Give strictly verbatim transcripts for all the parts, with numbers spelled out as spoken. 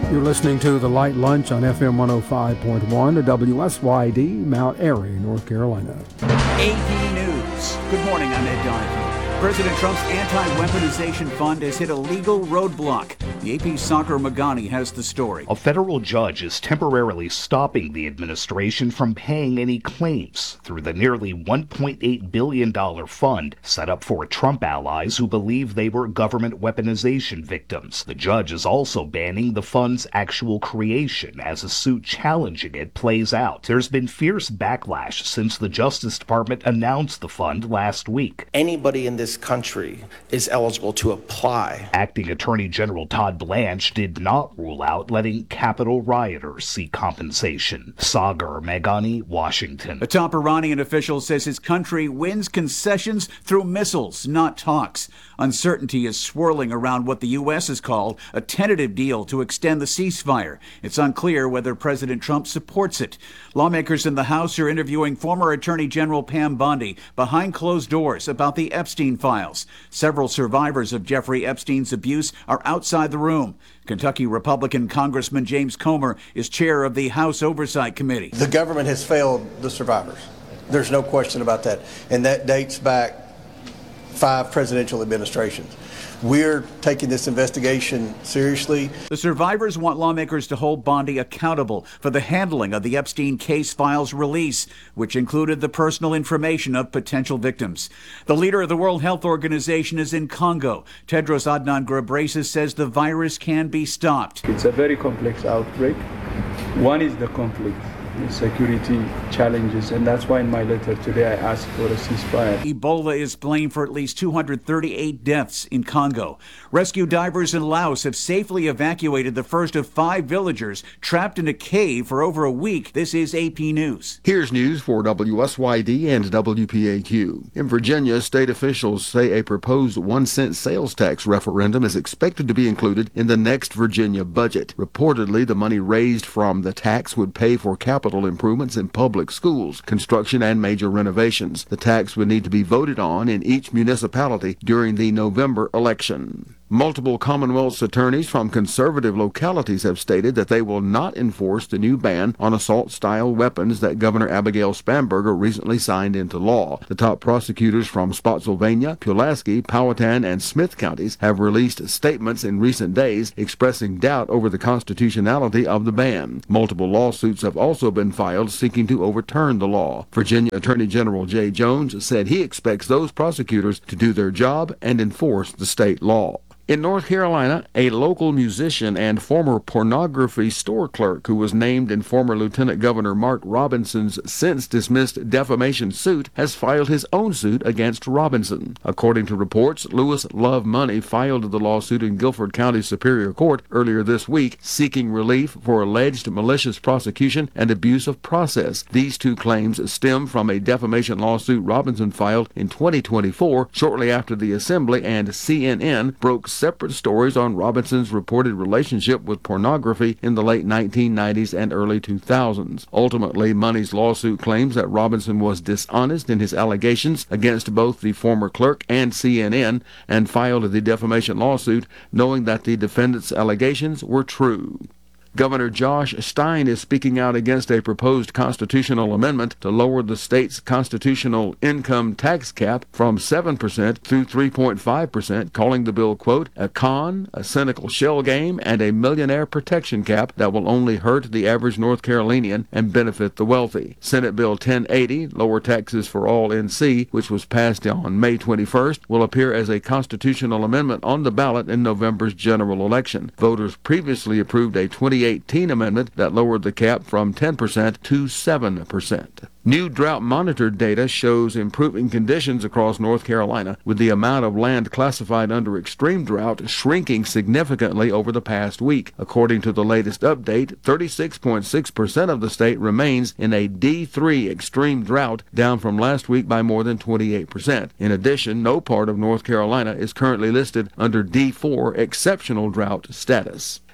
You're listening to The Light Lunch on F M one oh five point one at W S Y D, Mount Airy, North Carolina. A P News. Good morning, I'm Ed Donahue. President Trump's anti-weaponization fund has hit a legal roadblock. The A P's Sagar Meghani has the story. A federal judge is temporarily stopping the administration from paying any claims through the nearly one point eight billion dollars fund set up for Trump allies who believe they were government weaponization victims. The judge is also banning the fund's actual creation as a suit challenging it plays out. There's been fierce backlash since the Justice Department announced the fund last week. Anybody in this country is eligible to apply. Acting Attorney General Todd Blanche did not rule out letting Capitol rioters seek compensation. Sagar Meghani, Washington. A top Iranian official says his country wins concessions through missiles, not talks. Uncertainty is swirling around what the U S has called a tentative deal to extend the ceasefire. It's unclear whether President Trump supports it. Lawmakers in the House are interviewing former Attorney General Pam Bondi behind closed doors about the Epstein files. Several survivors of Jeffrey Epstein's abuse are outside the room. Kentucky Republican Congressman James Comer is chair of the House Oversight Committee. The government has failed the survivors. There's no question about that. And that dates back five presidential administrations. We're taking this investigation seriously. The survivors want lawmakers to hold Bondi accountable for the handling of the Epstein case files release, which included the personal information of potential victims. The leader of the World Health Organization is in Congo. Tedros Adhanom Ghebreyesus says the virus can be stopped. It's a very complex outbreak. One is the conflict, the security challenges, and that's why in my letter today I asked for a ceasefire. Ebola is blamed for at least two hundred thirty-eight deaths in Congo. Rescue divers in Laos have safely evacuated the first of five villagers trapped in a cave for over a week. This is A P News. Here's news for W S Y D and W P A Q. In Virginia, state officials say a proposed one-cent sales tax referendum is expected to be included in the next Virginia budget. Reportedly, the money raised from the tax would pay for capital improvements in public schools, construction, and major renovations. The tax would need to be voted on in each municipality during the November election. Multiple Commonwealth's attorneys from conservative localities have stated that they will not enforce the new ban on assault-style weapons that Governor Abigail Spanberger recently signed into law. The top prosecutors from Spotsylvania, Pulaski, Powhatan, and Smith counties have released statements in recent days expressing doubt over the constitutionality of the ban. Multiple lawsuits have also been filed seeking to overturn the law. Virginia Attorney General Jay Jones said he expects those prosecutors to do their job and enforce the state law. In North Carolina, a local musician and former pornography store clerk who was named in former Lieutenant Governor Mark Robinson's since-dismissed defamation suit has filed his own suit against Robinson. According to reports, Lewis Love Money filed the lawsuit in Guilford County Superior Court earlier this week, seeking relief for alleged malicious prosecution and abuse of process. These two claims stem from a defamation lawsuit Robinson filed in twenty twenty-four, shortly after the Assembly and C N N broke separate stories on Robinson's reported relationship with pornography in the late nineteen nineties and early two thousands. Ultimately, Money's lawsuit claims that Robinson was dishonest in his allegations against both the former clerk and C N N and filed the defamation lawsuit knowing that the defendant's allegations were true. Governor Josh Stein is speaking out against a proposed constitutional amendment to lower the state's constitutional income tax cap from seven percent to three point five percent, calling the bill, quote, a con, a cynical shell game, and a millionaire protection cap that will only hurt the average North Carolinian and benefit the wealthy. Senate Bill ten eighty, Lower Taxes for All N C, which was passed on May twenty-first, will appear as a constitutional amendment on the ballot in November's general election. Voters previously approved a twenty eighteen amendment that lowered the cap from ten percent to seven percent. New drought-monitored data shows improving conditions across North Carolina, with the amount of land classified under extreme drought shrinking significantly over the past week. According to the latest update, thirty-six point six percent of the state remains in a D three extreme drought, down from last week by more than twenty-eight percent. In addition, no part of North Carolina is currently listed under D four exceptional drought status.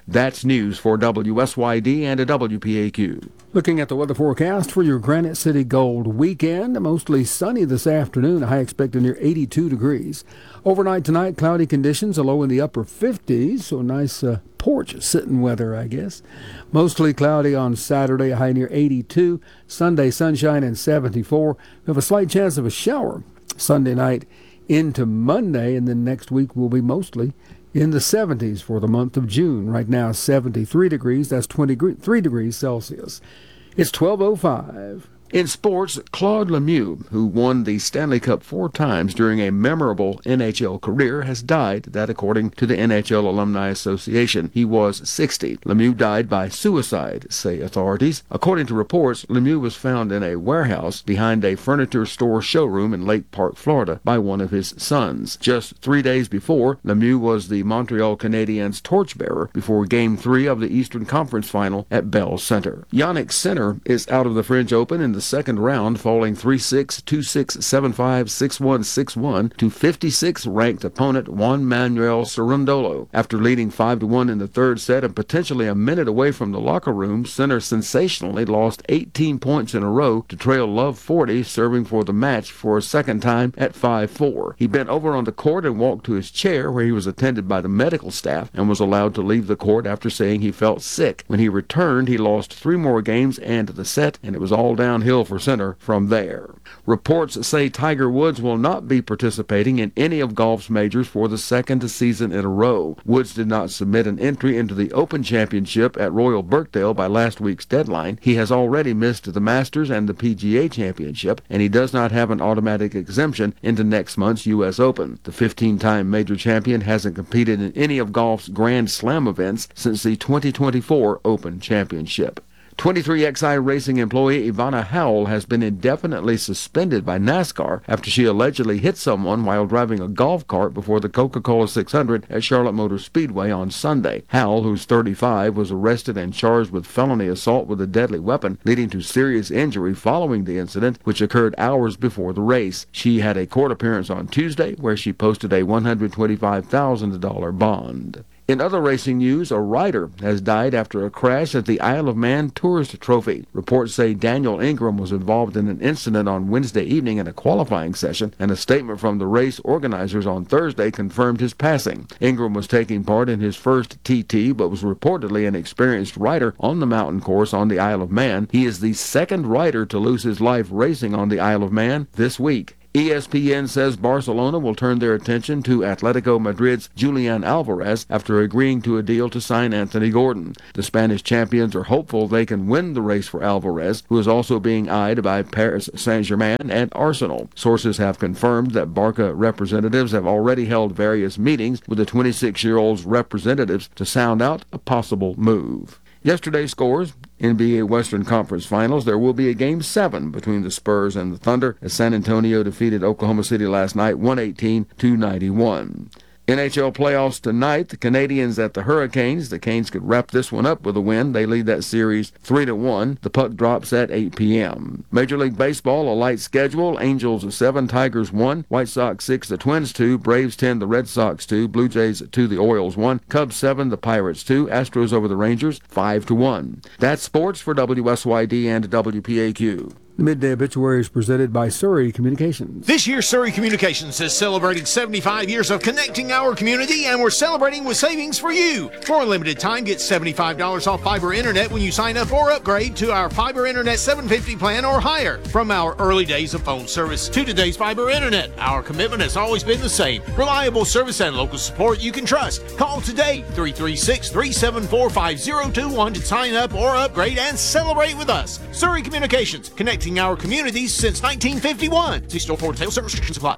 That's news for W S Y D and W P A Q. Looking at the weather forecast for your Granite City Gold weekend, mostly sunny this afternoon, a high expected near eighty-two degrees. Overnight tonight, cloudy conditions, a low in the upper fifties, so nice uh, porch sitting weather, I guess. Mostly cloudy on Saturday, a high near eighty-two. Sunday, sunshine and seventy-four. We have a slight chance of a shower Sunday night into Monday, and then next week will be mostly in the seventies for the month of June. Right now, seventy-three degrees. That's twenty-three degrees Celsius. It's twelve oh five. In sports, Claude Lemieux, who won the Stanley Cup four times during a memorable N H L career, has died, that according to the N H L Alumni Association. He was sixty. Lemieux died by suicide, say authorities. According to reports, Lemieux was found in a warehouse behind a furniture store showroom in Lake Park, Florida, by one of his sons. Just three days before, Lemieux was the Montreal Canadiens' torchbearer before Game three of the Eastern Conference Final at Bell Center. Yannick Sinner is out of the French Open in the second round, falling three six, two six, seven five, six one, six one to fifty-sixth ranked opponent Juan Manuel Cerundolo. After leading five to one in the third set and potentially a minute away from the locker room, Sinner sensationally lost eighteen points in a row to trail Love forty, serving for the match for a second time at five four. He bent over on the court and walked to his chair, where he was attended by the medical staff and was allowed to leave the court after saying he felt sick. When he returned, he lost three more games and the set, and it was all downhill for Sinner from there. Reports say Tiger Woods will not be participating in any of golf's majors for the second season in a row. Woods did not submit an entry into the Open Championship at Royal Birkdale by last week's deadline. He has already missed the Masters and the P G A Championship, and he does not have an automatic exemption into next month's U S Open. The fifteen-time major champion hasn't competed in any of golf's Grand Slam events since the twenty twenty-four Open Championship. twenty-three X I Racing employee Ivana Howell has been indefinitely suspended by NASCAR after she allegedly hit someone while driving a golf cart before the Coca-Cola six hundred at Charlotte Motor Speedway on Sunday. Howell, who's thirty-five, was arrested and charged with felony assault with a deadly weapon, leading to serious injury following the incident, which occurred hours before the race. She had a court appearance on Tuesday where she posted a one hundred twenty-five thousand dollars bond. In other racing news, a rider has died after a crash at the Isle of Man Tourist Trophy. Reports say Daniel Ingram was involved in an incident on Wednesday evening in a qualifying session, and a statement from the race organizers on Thursday confirmed his passing. Ingram was taking part in his first T T, but was reportedly an experienced rider on the mountain course on the Isle of Man. He is the second rider to lose his life racing on the Isle of Man this week. E S P N says Barcelona will turn their attention to Atletico Madrid's Julian Alvarez after agreeing to a deal to sign Anthony Gordon. The Spanish champions are hopeful they can win the race for Alvarez, who is also being eyed by Paris Saint-Germain and Arsenal. Sources have confirmed that Barca representatives have already held various meetings with the twenty-six-year-old's representatives to sound out a possible move. Yesterday's scores: N B A Western Conference Finals. There will be a Game seven between the Spurs and the Thunder as San Antonio defeated Oklahoma City last night one eighteen to ninety-one. N H L playoffs tonight. The Canadians at the Hurricanes. The Canes could wrap this one up with a win. They lead that series three to one. The puck drops at eight p.m. Major League Baseball, a light schedule. Angels seven, Tigers one, White Sox six, the Twins two, Braves ten, the Red Sox two, Blue Jays two, the Orioles one, Cubs seven, the Pirates two, Astros over the Rangers five to one. That's sports for W S Y D and W P A Q. The Midday Obituary is presented by Surrey Communications. This year, Surrey Communications is celebrating seventy-five years of connecting our community, and we're celebrating with savings for you. For a limited time, get seventy-five dollars off fiber internet when you sign up or upgrade to our fiber internet seven fifty plan or higher. From our early days of phone service to today's fiber internet, our commitment has always been the same. Reliable service and local support you can trust. Call today, three three six, three seven four, five zero two one to sign up or upgrade and celebrate with us. Surrey Communications, connecting our communities since nineteen fifty-one. See store for details. Certain restrictions apply.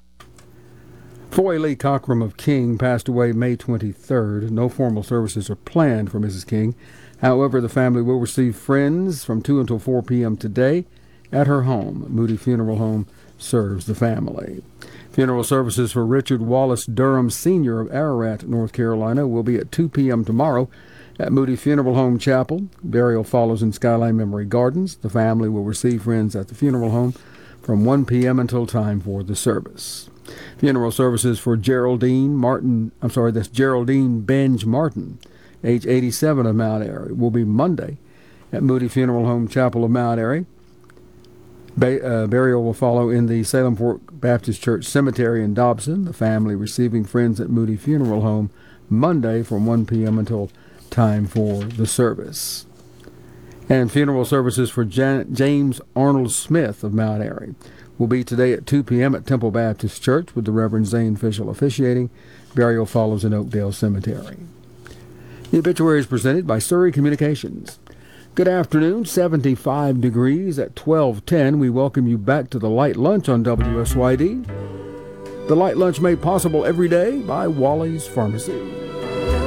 Foy Lee Cockrum of King passed away May twenty-third. No formal services are planned for Missus King. However, the family will receive friends from two until four p.m. today at her home. Moody Funeral Home serves the family. Funeral services for Richard Wallace Durham, Senior of Ararat, North Carolina, will be at two p.m. tomorrow at Moody Funeral Home Chapel. Burial follows in Skyline Memory Gardens. The family will receive friends at the funeral home from one p.m. until time for the service. Funeral services for Geraldine Martin, I'm sorry, that's Geraldine Benj Martin age eighty-seven, of Mount Airy. Will be Monday at Moody Funeral Home Chapel of Mount Airy. Ba- uh, burial will follow in the Salem Fork Baptist Church Cemetery in Dobson. The family receiving friends at Moody Funeral Home Monday from one p.m. until time for the service. And funeral services for Jan- James Arnold Smith of Mount Airy will be today at two p.m. at Temple Baptist Church with the Reverend Zane Fishel officiating. Burial follows in Oakdale Cemetery. The obituary is presented by Surrey Communications. Good afternoon, seventy-five degrees at twelve ten. We welcome you back to the Light Lunch on W S Y D. The Light Lunch made possible every day by Wally's Pharmacy.